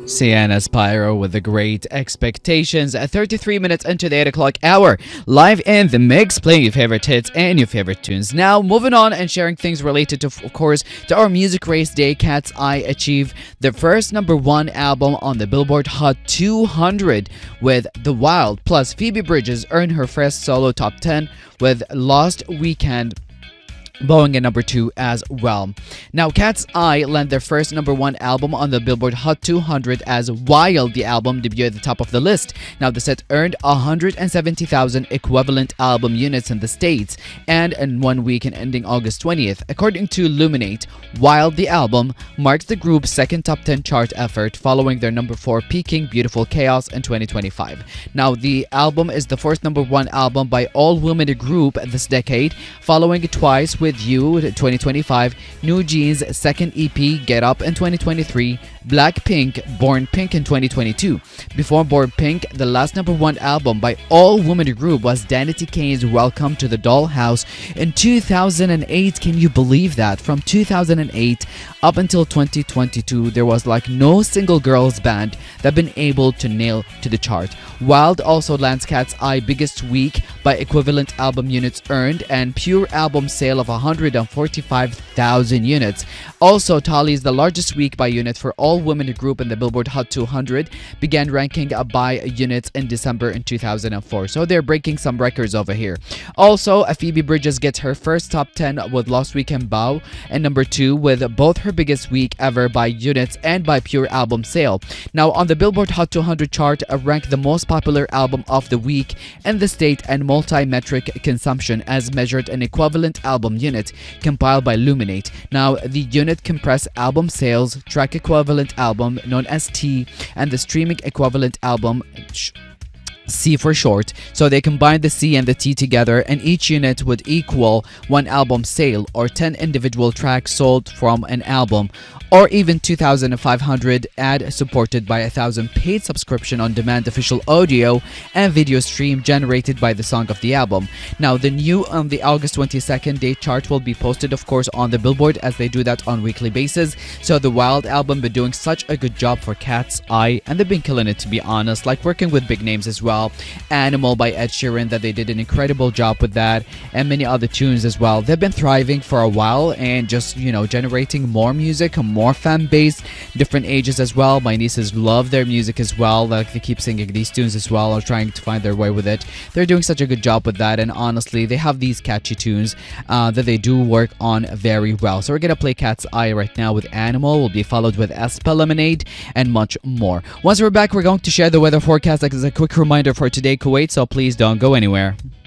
Sienna Spyro with the Great Expectations at 33 minutes into the 8 o'clock hour. Live in the mix, playing your favorite hits and your favorite tunes. Now, moving on and sharing things related to, of course, to our Music Race Day. Cat's Eye achieved their first #1 album on the Billboard Hot 200 with The Wild. Plus, Phoebe Bridgers earned her first solo top 10 with Lost Weekend, blowing at #2 as well. Now, Cat's Eye land their first #1 album on the Billboard Hot 200 as Wild. The album debuted at the top of the list. Now, the set earned 170,000 equivalent album units in the States and in 1 week ending August 20th. According to Luminate, Wild, the album, marks the group's second top 10 chart effort following their #4 peaking Beautiful Chaos in 2025. Now, the album is the fourth #1 album by all-women group this decade, following Twice with You 2025, New Jeans' second EP Get Up in 2023, Blackpink Born Pink in 2022. Before Born Pink, the last #1 album by all-women group was Danity Kane's Welcome to the Dollhouse in 2008. Can you believe that? From 2008 up until 2022, there was like no single girls band that been able to nail to the chart. Wild also lands Cat's Eye biggest week by equivalent album units earned and pure album sale of 145,000 units. Also tallies the largest week by unit for all-women group in the Billboard Hot 200, began ranking by units in December in 2004. So they're breaking some records over here. Also, Phoebe Bridgers gets her first top 10 with Lost Weekend Bow, and #2 with both her biggest week ever by units and by pure album sale. Now, on the Billboard Hot 200 chart, ranked the most popular album of the week in the state and multi-metric consumption as measured in equivalent album unit compiled by Luminate. Now, the unit compress album sales, track equivalent album known as T, and the streaming equivalent album C for short. So they combine the C and the T together, and each unit would equal 1 album sale or 10 individual tracks sold from an album, or even 2,500 ad supported by 1,000 paid subscription on demand official audio and video stream generated by the song of the album. Now, the new on the August 22nd date chart will be posted, of course, on the Billboard, as they do that on weekly basis. So the Wild album been doing such a good job for Cat's Eye, and they've been killing it, to be honest, like working with big names as well. Animal by Ed Sheeran, that they did an incredible job with that, and many other tunes as well. They've been thriving for a while and just, generating more music, more fan base, different ages as well. My nieces love their music as well. Like, they keep singing these tunes as well or trying to find their way with it. They're doing such a good job with that, and honestly, they have these catchy tunes that they do work on very well. So we're gonna play Cat's Eye right now with Animal. Will be followed with Aespa Lemonade and much more. Once we're back, we're going to share the weather forecast as a quick reminder for today, Kuwait, so please don't go anywhere.